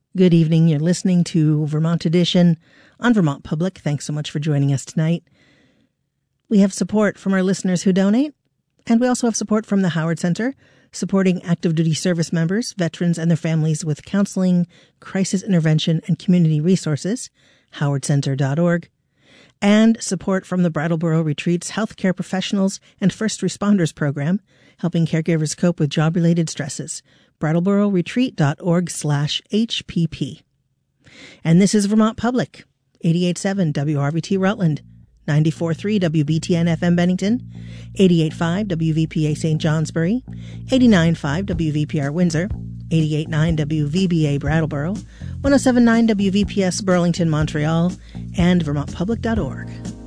Good evening. You're listening to Vermont Edition on Vermont Public. Thanks so much for joining us tonight. We have support from our listeners who donate, and we also have support from the Howard Center, supporting active duty service members, veterans, and their families with counseling, crisis intervention, and community resources, howardcenter.org, and support from the Brattleboro Retreat's healthcare professionals and first responders program, helping caregivers cope with job-related stresses, brattlebororetreat.org/HPP. And this is Vermont Public, 88.7 WRVT Rutland, 94.3 WBTN FM Bennington, 88.5 WVPA St. Johnsbury, 89.5 WVPR Windsor, 88.9 WVBA Brattleboro, 107.9 WVPS Burlington, Montreal, and vermontpublic.org.